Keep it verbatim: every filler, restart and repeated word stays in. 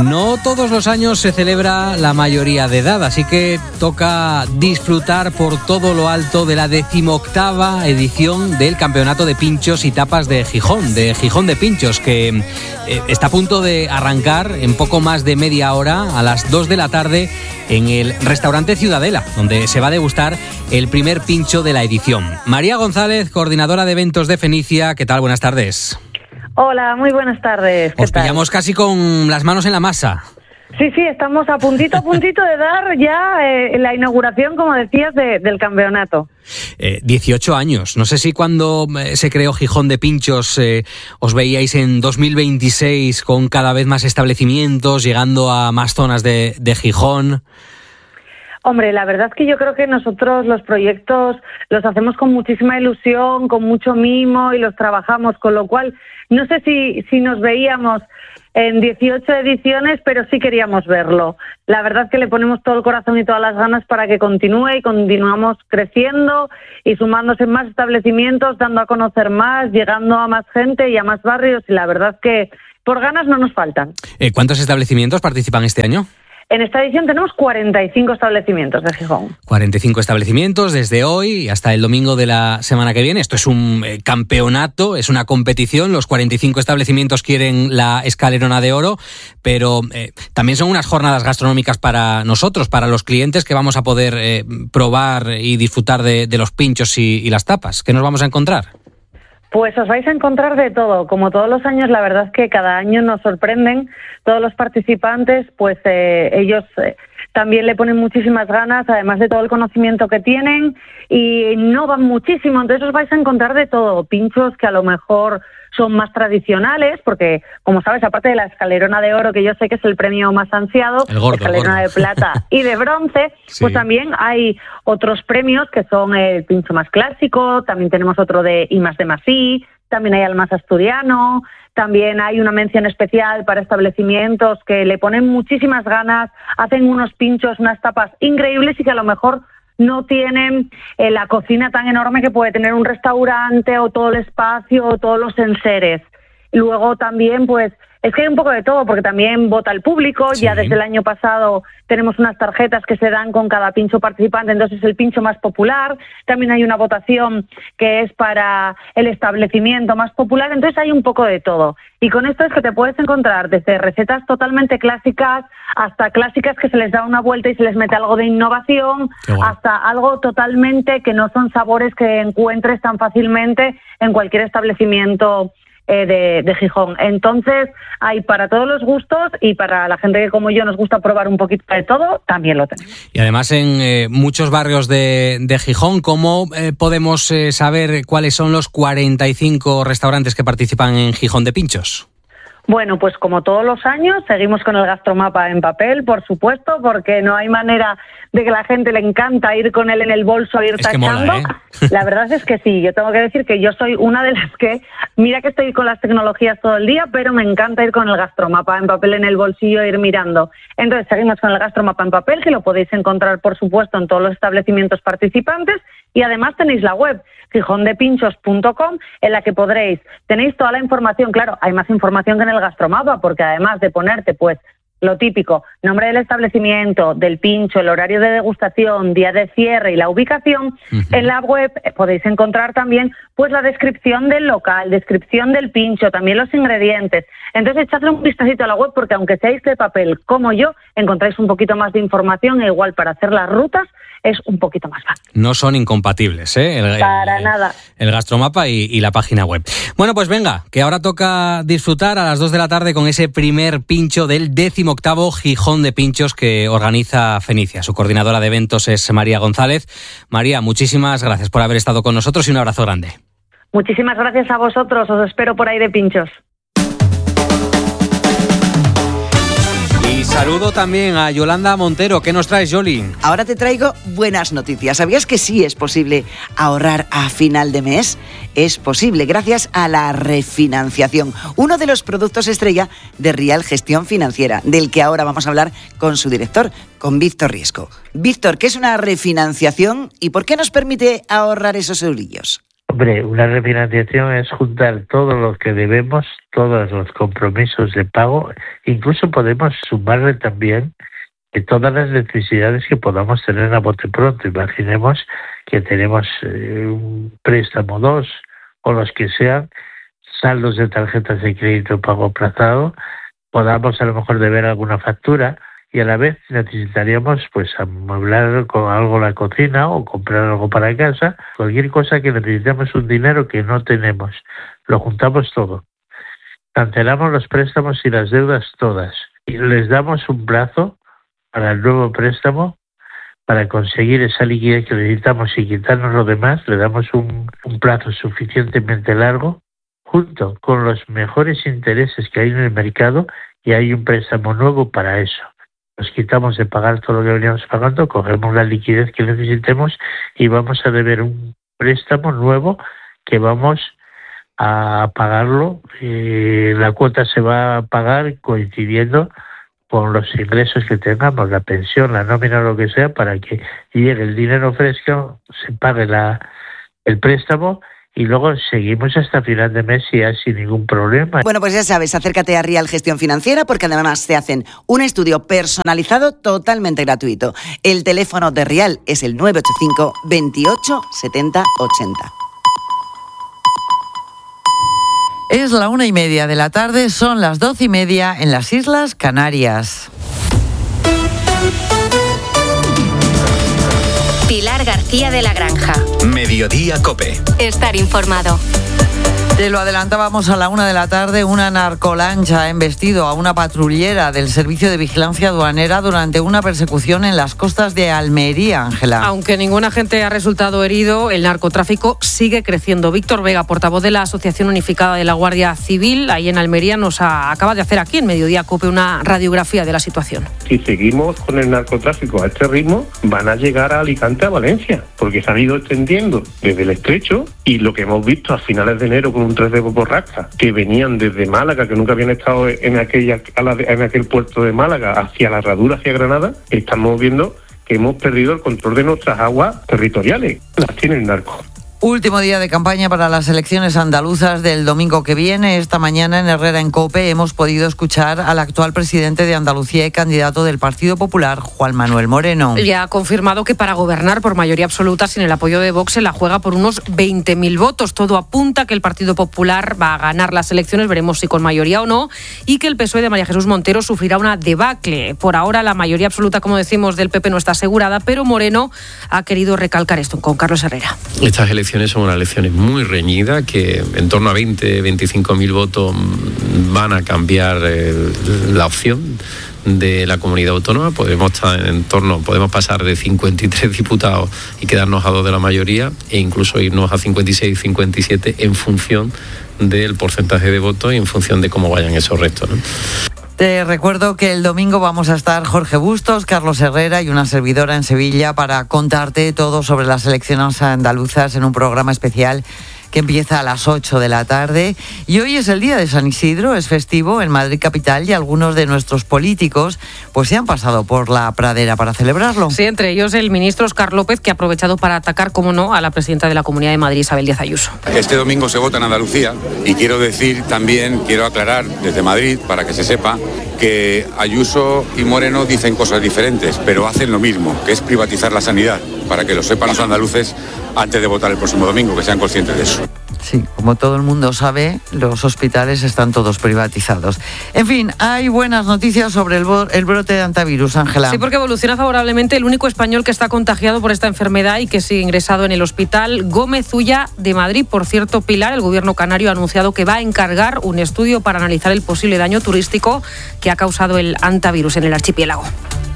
No todos los años se celebra la mayoría de edad, así que toca disfrutar por todo lo alto de la decimoctava edición del Campeonato de Pinchos y Tapas de Gijón, de Gijón de Pinchos, que eh, está a punto de arrancar en poco más de media hora, a las dos de la tarde, en el restaurante Ciudadela, donde se va a degustar el primer pincho de la edición. María González, coordinadora de eventos de Fenicia, ¿qué tal? Buenas tardes. Hola, muy buenas tardes. ¿Qué Os tal? pillamos casi con las manos en la masa. Sí, sí, estamos a puntito, a puntito de dar ya eh, la inauguración, como decías, de, del campeonato. Eh, dieciocho años. No sé si cuando eh, se creó Gijón de Pinchos eh, os veíais en dos mil veintiséis con cada vez más establecimientos, llegando a más zonas de, de Gijón. Hombre, la verdad es que yo creo que nosotros los proyectos los hacemos con muchísima ilusión, con mucho mimo y los trabajamos, con lo cual no sé si, si nos veíamos en dieciocho ediciones, pero sí queríamos verlo. La verdad es que le ponemos todo el corazón y todas las ganas para que continúe y continuamos creciendo y sumándose en más establecimientos, dando a conocer más, llegando a más gente y a más barrios, y la verdad es que por ganas no nos faltan. Eh, ¿Cuántos establecimientos participan este año? En esta edición tenemos cuarenta y cinco establecimientos de Gijón. cuarenta y cinco establecimientos desde hoy hasta el domingo de la semana que viene. Esto es un eh, campeonato, es una competición. Los cuarenta y cinco establecimientos quieren la escalerona de oro, pero eh, también son unas jornadas gastronómicas para nosotros, para los clientes, que vamos a poder eh, probar y disfrutar de, de los pinchos y, y las tapas. ¿Qué nos vamos a encontrar? Pues os vais a encontrar de todo. Como todos los años, la verdad es que cada año nos sorprenden todos los participantes, pues eh, ellos eh, también le ponen muchísimas ganas, además de todo el conocimiento que tienen, y innovan muchísimo. Entonces os vais a encontrar de todo. Pinchos que a lo mejor son más tradicionales, porque, como sabes, aparte de la escalerona de oro, que yo sé que es el premio más ansiado, el gordo, escalerona gordo. de plata y de bronce, sí. Pues también hay otros premios que son el pincho más clásico, también tenemos otro de I más D más I, también hay al más asturiano, también hay una mención especial para establecimientos que le ponen muchísimas ganas, hacen unos pinchos, unas tapas increíbles y que a lo mejor no tienen eh, la cocina tan enorme que puede tener un restaurante, o todo el espacio, o todos los enseres. Luego también, pues, es que hay un poco de todo, porque también vota el público. Sí. Ya desde el año pasado tenemos unas tarjetas que se dan con cada pincho participante, entonces es el pincho más popular. También hay una votación que es para el establecimiento más popular, entonces hay un poco de todo. Y con esto es que te puedes encontrar desde recetas totalmente clásicas hasta clásicas que se les da una vuelta y se les mete algo de innovación, hasta algo totalmente que no son sabores que encuentres tan fácilmente en cualquier establecimiento Eh, de, de Gijón. Entonces hay para todos los gustos, y para la gente que como yo nos gusta probar un poquito de todo, también lo tenemos. Y además en eh, muchos barrios de, de Gijón, ¿cómo eh, podemos eh, saber cuáles son los cuarenta y cinco restaurantes que participan en Gijón de Pinchos? Bueno, pues como todos los años, seguimos con el gastromapa en papel, por supuesto, porque no hay manera de que la gente le encanta ir con él en el bolso a ir es tachando. Que mola, ¿eh? La verdad es que sí, yo tengo que decir que yo soy una de las que, mira que estoy con las tecnologías todo el día, pero me encanta ir con el gastromapa en papel en el bolsillo e ir mirando. Entonces seguimos con el gastromapa en papel, que lo podéis encontrar, por supuesto, en todos los establecimientos participantes, y además tenéis la web gijón de pinchos punto com, en la que podréis, tenéis toda la información. Claro, hay más información que en el gastromapa, porque además de ponerte, pues, lo típico, nombre del establecimiento, del pincho, el horario de degustación, día de cierre y la ubicación, uh-huh. En la web podéis encontrar también, pues, la descripción del local, descripción del pincho, también los ingredientes. Entonces echadle un vistacito a la web, porque aunque seáis de papel como yo, encontráis un poquito más de información, e igual para hacer las rutas es un poquito más fácil. No son incompatibles, ¿eh? El, Para el, nada. El gastromapa y, y la página web. Bueno, pues venga, que ahora toca disfrutar a las dos de la tarde con ese primer pincho del décimo octavo Gijón de Pinchos que organiza Fenicia. Su coordinadora de eventos es María González. María, muchísimas gracias por haber estado con nosotros y un abrazo grande. Muchísimas gracias a vosotros, os espero por ahí de pinchos. Y saludo también a Yolanda Montero. ¿Qué nos traes, Yoli? Ahora te traigo buenas noticias. ¿Sabías que sí es posible ahorrar a final de mes? Es posible gracias a la refinanciación, uno de los productos estrella de Rial Gestión Financiera, del que ahora vamos a hablar con su director, con Víctor Riesco. Víctor, ¿qué es una refinanciación y por qué nos permite ahorrar esos eurillos? Hombre, una refinanciación es juntar todo lo que debemos, todos los compromisos de pago, incluso podemos sumarle también de todas las necesidades que podamos tener a bote pronto. Imaginemos que tenemos eh, un préstamo dos o los que sean, saldos de tarjetas de crédito pago aplazado, podamos a lo mejor deber alguna factura y a la vez necesitaríamos pues amueblar con algo la cocina o comprar algo para casa, cualquier cosa que necesitemos un dinero que no tenemos, lo juntamos todo. Cancelamos los préstamos y las deudas todas y les damos un plazo para el nuevo préstamo para conseguir esa liquidez que necesitamos y quitarnos lo demás, le damos un, un plazo suficientemente largo junto con los mejores intereses que hay en el mercado y hay un préstamo nuevo para eso. Nos quitamos de pagar todo lo que veníamos pagando, cogemos la liquidez que necesitemos y vamos a deber un préstamo nuevo que vamos a pagarlo. Eh, la cuota se va a pagar coincidiendo con los ingresos que tengamos, la pensión, la nómina o lo que sea, para que llegue el dinero fresco, se pague la, el préstamo y luego seguimos hasta final de mes y ya sin ningún problema. Bueno, pues ya sabes, acércate a Rial Gestión Financiera porque además te hacen un estudio personalizado totalmente gratuito. El teléfono de Rial es el nueve ocho cinco, veintiocho, setenta, ochenta. Es la una y media de la tarde, son las doce y media en las Islas Canarias. Pilar García de la Granja. Mediodía COPE. Estar informado. Te lo adelantábamos a la una de la tarde, una narcolancha ha embestido a una patrullera del Servicio de Vigilancia Aduanera durante una persecución en las costas de Almería, Ángela. Aunque ningún agente ha resultado herido, el narcotráfico sigue creciendo. Víctor Vega, portavoz de la Asociación Unificada de la Guardia Civil, ahí en Almería, nos ha, acaba de hacer aquí en Mediodía COPE una radiografía de la situación. Si seguimos con el narcotráfico a este ritmo, van a llegar a Alicante, a Valencia, porque se han ido extendiendo desde el estrecho y lo que hemos visto a finales de enero con un tres de borrasca que venían desde Málaga, que nunca habían estado en aquella en aquel puerto de Málaga, hacia la Herradura, hacia Granada, estamos viendo que hemos perdido el control de nuestras aguas territoriales. Las tiene el narco. Último día de campaña para las elecciones andaluzas del domingo que viene. Esta mañana en Herrera en COPE hemos podido escuchar al actual presidente de Andalucía y candidato del Partido Popular, Juan Manuel Moreno. Ya ha confirmado que para gobernar por mayoría absoluta sin el apoyo de Vox se la juega por unos veinte mil votos. Todo apunta que el Partido Popular va a ganar las elecciones, veremos si con mayoría o no, y que el P S O E de María Jesús Montero sufrirá una debacle. Por ahora la mayoría absoluta, como decimos, del P P no está asegurada, pero Moreno ha querido recalcar esto con Carlos Herrera. Estas elecciones son unas elecciones muy reñidas, que en torno a veinte, veinticinco mil votos van a cambiar eh, la opción de la comunidad autónoma. Podemos estar en torno, podemos pasar de cincuenta y tres diputados y quedarnos a dos de la mayoría, e incluso irnos a cincuenta y seis, cincuenta y siete en función del porcentaje de votos y en función de cómo vayan esos restos, ¿no? Te recuerdo que el domingo vamos a estar Jorge Bustos, Carlos Herrera y una servidora en Sevilla para contarte todo sobre las elecciones andaluzas en un programa especial que empieza a las ocho de la tarde. Y hoy es el día de San Isidro, es festivo en Madrid capital y algunos de nuestros políticos pues se han pasado por la pradera para celebrarlo. Sí, entre ellos el ministro Óscar López, que ha aprovechado para atacar, como no, a la presidenta de la Comunidad de Madrid, Isabel Díaz Ayuso. Este domingo se vota en Andalucía y quiero decir también, quiero aclarar desde Madrid para que se sepa que Ayuso y Moreno dicen cosas diferentes, pero hacen lo mismo, que es privatizar la sanidad, para que lo sepan los andaluces antes de votar el próximo domingo, que sean conscientes de eso. Sí, como todo el mundo sabe, los hospitales están todos privatizados. En fin, hay buenas noticias sobre el, bo- el brote de antivirus, Ángela. Sí, porque evoluciona favorablemente el único español que está contagiado por esta enfermedad y que sigue ingresado en el hospital Gómez Ulla de Madrid. Por cierto, Pilar, el gobierno canario ha anunciado que va a encargar un estudio para analizar el posible daño turístico que ha causado el antivirus en el archipiélago.